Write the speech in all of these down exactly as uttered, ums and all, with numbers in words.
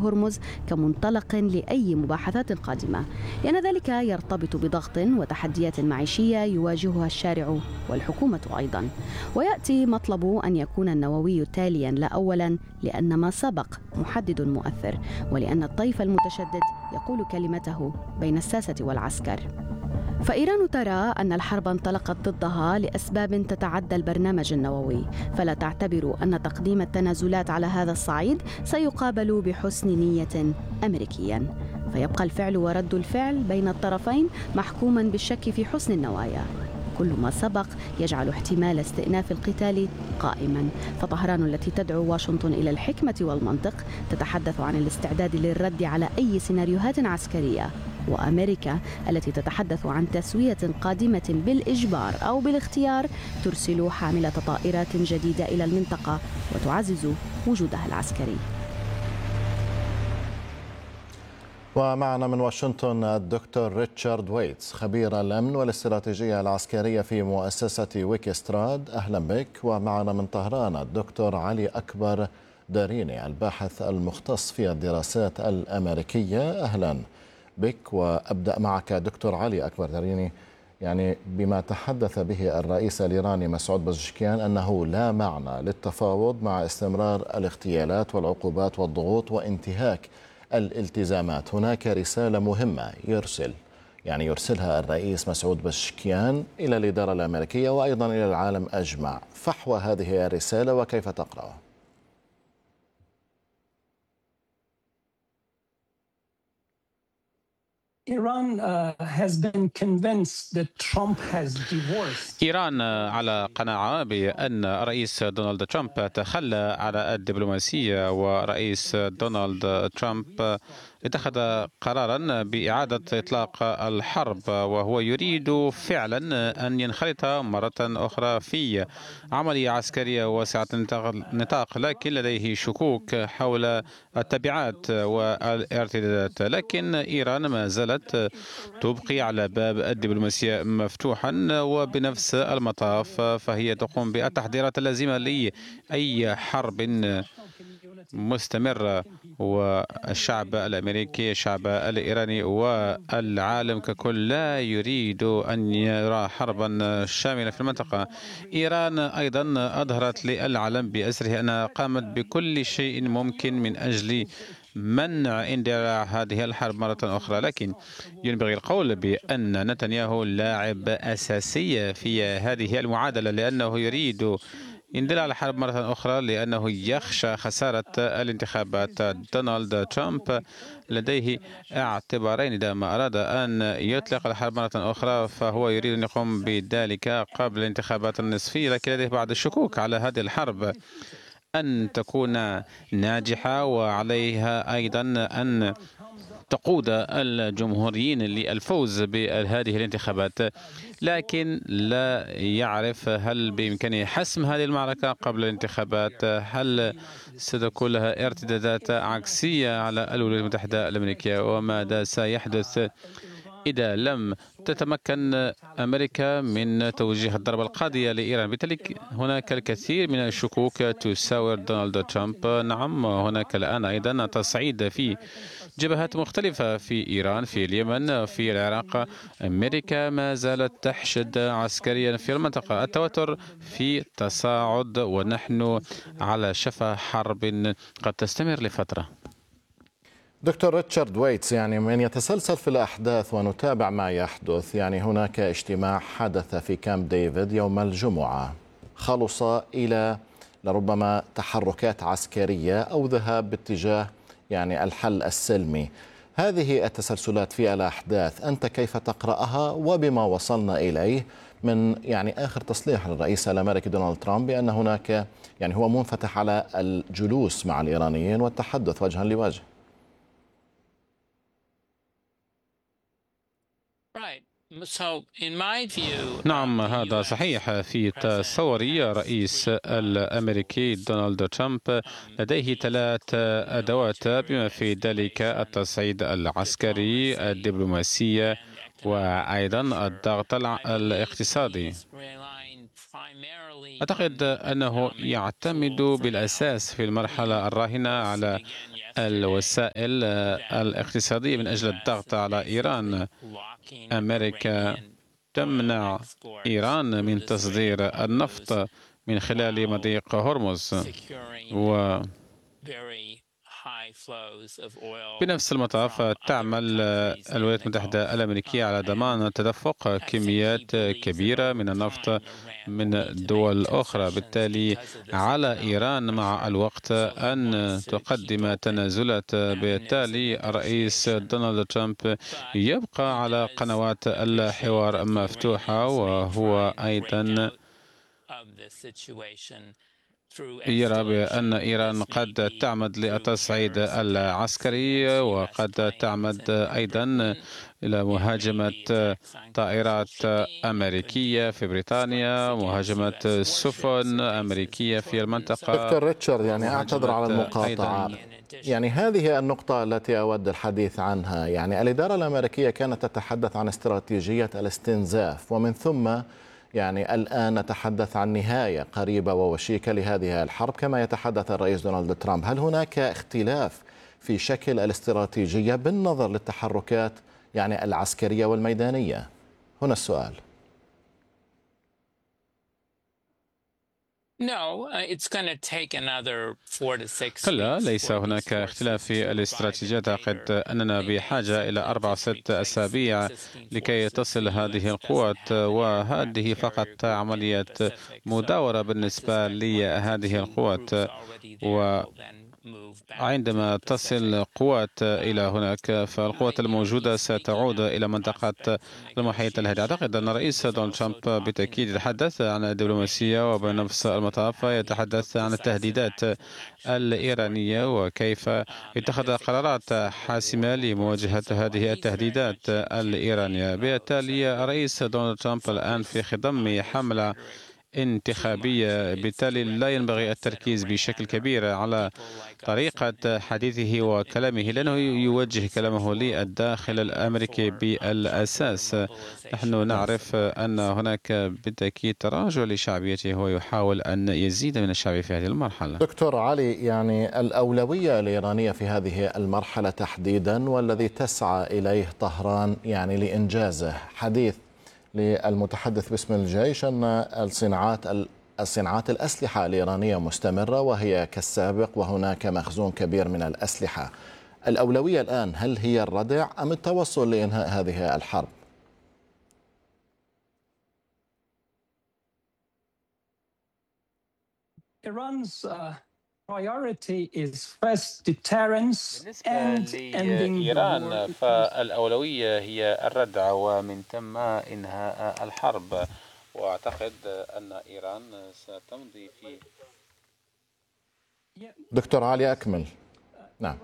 هرمز كمنطلق لأي مباحثات قادمة، لأن ذلك يرتبط بضغط وتحديات معيشية يواجهها الشارع والحكومة أيضا. ويأتي مطلب أن يكون النووي تاليا لا أولا لأن ما سبق محدد مؤثر، ولأن الطيف المتشدد يقول كلمته بين الساسة والعسكر. فإيران ترى أن الحرب انطلقت ضدها لأسباب تتعدى البرنامج النووي، فلا تعتبر أن تقديم التنازلات على هذا الصعيد سيقابل بحسن نية أمريكيا، فيبقى الفعل ورد الفعل بين الطرفين محكوما بالشك في حسن النوايا. كل ما سبق يجعل احتمال استئناف القتال قائما، فطهران التي تدعو واشنطن إلى الحكمة والمنطق تتحدث عن الاستعداد للرد على أي سيناريوهات عسكرية، وأمريكا التي تتحدث عن تسوية قادمة بالإجبار أو بالاختيار ترسل حاملة طائرات جديدة إلى المنطقة وتعزز وجودها العسكري. ومعنا من واشنطن الدكتور ريتشارد ويتس خبير الأمن والاستراتيجية العسكرية في مؤسسة ويكستراد، أهلا بك. ومعنا من طهران الدكتور علي أكبر داريني الباحث المختص في الدراسات الأمريكية، أهلا بك. وأبدأ معك دكتور علي أكبر داريني، يعني بما تحدث به الرئيس الإيراني مسعود بزشكيان أنه لا معنى للتفاوض مع استمرار الاغتيالات والعقوبات والضغوط وانتهاك الالتزامات. هناك رسالة مهمة يرسل يعني يرسلها الرئيس مسعود بزشكيان إلى الإدارة الأمريكية وأيضا إلى العالم أجمع، فحوى هذه الرسالة وكيف تقرأها؟ إيران على قناعة بأن الرئيس دونالد ترامب تخلى على الدبلوماسية، ورئيس دونالد ترامب اتخذ قرارا بإعادة إطلاق الحرب، وهو يريد فعلا أن ينخرط مرة أخرى في عملية عسكرية واسعة النطاق، لكن لديه شكوك حول التبعات والارتدادات. لكن إيران ما زالت تبقي على باب الدبلوماسية مفتوحا، وبنفس المطاف فهي تقوم بالتحضيرات اللازمة لأي حرب مستمرة. والشعب الأمريكي، الشعب الإيراني والعالم ككل لا يريد أن يرى حربا شاملة في المنطقة. إيران أيضا أظهرت للعالم بأسره أنها قامت بكل شيء ممكن من أجل منع اندلاع هذه الحرب مرة أخرى، لكن ينبغي القول بأن نتنياهو لاعب أساسي في هذه المعادلة، لأنه يريد اندلاع الحرب مرة أخرى لأنه يخشى خسارة الانتخابات. دونالد ترامب لديه اعتبارين، إذا ما أراد أن يطلق الحرب مرة أخرى فهو يريد أن يقوم بذلك قبل الانتخابات النصفية، لكن لديه بعض الشكوك على هذه الحرب أن تكون ناجحة، وعليها أيضا أن تقود الجمهوريين للفوز بهذه الانتخابات، لكن لا يعرف هل بإمكانه حسم هذه المعركة قبل الانتخابات، هل ستكون لها ارتدادات عكسية على الولايات المتحدة الأمريكية، وماذا سيحدث إذا لم تتمكن أمريكا من توجيه الضربة القاضية لإيران. بالتالي هناك الكثير من الشكوك تساور دونالد ترامب. نعم، هناك الآن أيضا تصعيد في جبهات مختلفة في إيران، في اليمن، في العراق. أمريكا ما زالت تحشد عسكريا في المنطقة. التوتر في تصاعد، ونحن على شفا حرب قد تستمر لفترة. دكتور ريتشارد ويتس، يعني من يتسلسل في الأحداث ونتابع ما يحدث، يعني هناك اجتماع حدث في كامب ديفيد يوم الجمعة خلص إلى لربما تحركات عسكرية أو ذهاب باتجاه يعني الحل السلمي. هذه التسلسلات في الأحداث أنت كيف تقرأها، وبما وصلنا إليه من يعني آخر تصريح للرئيس الأمريكي دونالد ترامب بأن هناك يعني هو منفتح على الجلوس مع الإيرانيين والتحدث وجها لوجه؟ نعم، هذا صحيح. في تصوري الرئيس الأمريكي دونالد ترامب لديه ثلاث أدوات، بما في ذلك التصعيد العسكري، الدبلوماسية، وأيضا الضغط الاقتصادي. أعتقد أنه يعتمد بالأساس في المرحلة الراهنة على الوسائل الاقتصادية من أجل الضغط على إيران. أمريكا تمنع إيران من تصدير النفط من خلال مضيق هرمز، و بنفس المطاف تعمل الولايات المتحدة الأمريكية على ضمان تدفق كميات كبيرة من النفط من دول أخرى. بالتالي على إيران مع الوقت أن تقدم تنازلات. بالتالي الرئيس دونالد ترامب يبقى على قنوات الحوار مفتوحة، وهو أيضا يرى بأن إيران قد تعمد للتصعيد العسكري، وقد تعمد أيضا إلى مهاجمة طائرات أمريكية في بريطانيا، مهاجمة سفن أمريكية في المنطقة. دكتور ريتشارد، يعني أعتذر على المقاطعة، يعني هذه النقطة التي أود الحديث عنها. يعني الإدارة الأمريكية كانت تتحدث عن استراتيجية الاستنزاف، ومن ثم يعني الآن نتحدث عن نهاية قريبة ووشيكة لهذه الحرب كما يتحدث الرئيس دونالد ترامب. هل هناك اختلاف في شكل الاستراتيجية بالنظر للتحركات يعني العسكرية والميدانية؟ هنا السؤال. كلا، ليس هناك اختلاف في الاستراتيجيات. أعتقد أننا بحاجة إلى أربع أو ست أسابيع لكي تصل هذه القوات، وهذه فقط عملية مداورة بالنسبة لهذه القوات. وعندما تصل قوات إلى هناك، فالقوات الموجودة ستعود إلى منطقة المحيط الهادئ. أعتقد أن الرئيس دونالد ترامب بالتأكيد يتحدث عن الدبلوماسية، وبنفس المطاف يتحدث عن التهديدات الإيرانية وكيف اتخذ قرارات حاسمة لمواجهة هذه التهديدات الإيرانية. بالتالي الرئيس دونالد ترامب الآن في خضم حملة انتخابية، بالتالي لا ينبغي التركيز بشكل كبير على طريقة حديثه وكلامه، لأنه يوجه كلامه للداخل الأمريكي بالأساس. نحن نعرف أن هناك بالتأكيد تراجع لشعبيته، ويحاول أن يزيد من الشعبية في هذه المرحلة. دكتور علي، يعني الأولوية الإيرانية في هذه المرحلة تحديدا والذي تسعى إليه طهران يعني لإنجازه، حديث للمتحدث باسم الجيش أن الصناعات الصناعات الأسلحة الإيرانية مستمرة وهي كالسابق، وهناك مخزون كبير من الأسلحة. الأولوية الآن هل هي الردع أم التوصل لإنهاء هذه الحرب؟ بالنسبة لإيران فالأولوية هي الردع ومن ثم إنهاء الحرب. وأعتقد أن إيران ستمضي في دكتور علي أكمل. نعم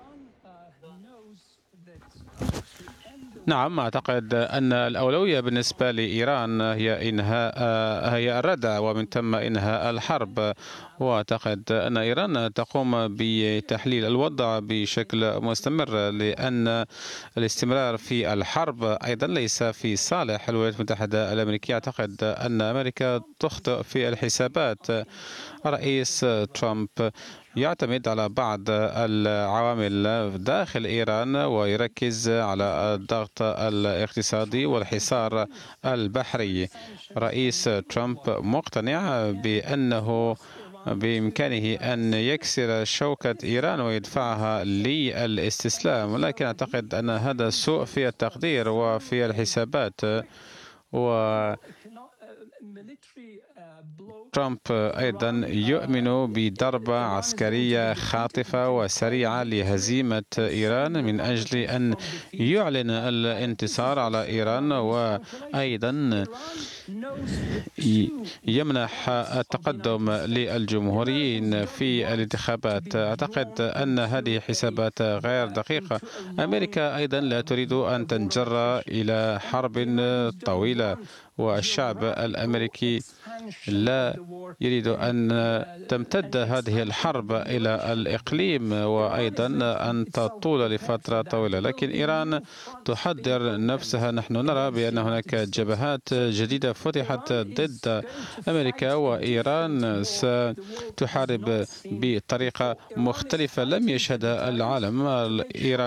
نعم أعتقد أن الأولوية بالنسبة لإيران هي إنهاء هي الردع ومن ثم إنهاء الحرب. وأعتقد أن إيران تقوم بتحليل الوضع بشكل مستمر، لأن الاستمرار في الحرب أيضا ليس في صالح الولايات المتحدة الأمريكية. أعتقد أن أمريكا تخطئ في الحسابات. الرئيس ترامب يعتمد على بعض العوامل داخل إيران ويركز على الضغط الاقتصادي والحصار البحري. رئيس ترامب مقتنع بأنه بإمكانه أن يكسر شوكة إيران ويدفعها للاستسلام، ولكن أعتقد أن هذا سوء في التقدير وفي الحسابات. و ترامب أيضا يؤمن بضربة عسكرية خاطفة وسريعة لهزيمة إيران من أجل أن يعلن الانتصار على إيران، وأيضا يمنح التقدم للجمهوريين في الانتخابات. أعتقد أن هذه حسابات غير دقيقة. أمريكا أيضا لا تريد أن تنجر إلى حرب طويلة، والشعب الأمريكي لا يريد أن تمتد هذه الحرب إلى الإقليم وأيضا أن تطول لفترة طويلة، لكن إيران تحضر نفسها. نحن نرى بأن هناك جبهات جديدة فتحت ضد أمريكا، وإيران ستحارب بطريقة مختلفة لم يشهدها العالم. إيران